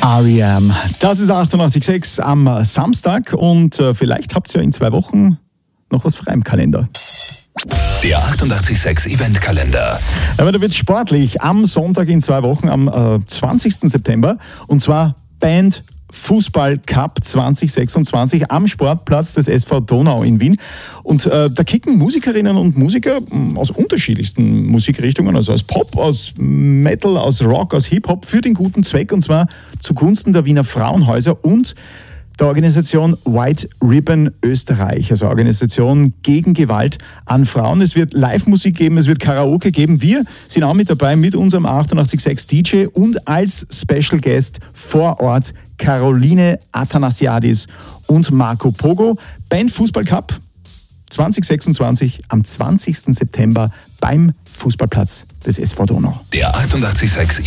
R.E.M. Das ist 88.6 am Samstag und vielleicht habt ihr in 2 Wochen noch was frei im Kalender. Der 88.6 Eventkalender. Aber da wird es sportlich am Sonntag in 2 Wochen, am 20. September. Und zwar Band Fußball Cup 2026 am Sportplatz des SV Donau in Wien. Und da kicken Musikerinnen und Musiker aus unterschiedlichsten Musikrichtungen, also aus Pop, aus Metal, aus Rock, aus Hip-Hop für den guten Zweck, und zwar zugunsten der Wiener Frauenhäuser und der Organisation White Ribbon Österreich, also Organisation gegen Gewalt an Frauen. Es wird Live-Musik geben, es wird Karaoke geben. Wir sind auch mit dabei mit unserem 88.6 DJ und als Special Guest vor Ort Caroline Athanasiadis und Marco Pogo. Band Fußball Cup 2026 am 20. September beim Fußballplatz des SV Donau. Der 88.6